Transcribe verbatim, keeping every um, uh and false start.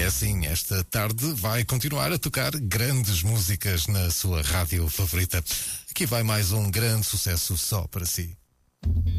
assim, esta tarde vai continuar a tocar grandes músicas na sua rádio favorita. Aqui vai mais um grande sucesso só para si.